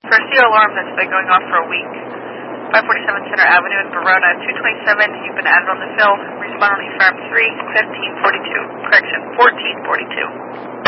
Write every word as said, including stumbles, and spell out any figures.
For a C O alarm that's been going off for a week. five forty-seven Center Avenue in Verona, two twenty-seven, you've been added on the fill. Respond on E F I R M three fifteen forty-two. Correction, fourteen forty-two.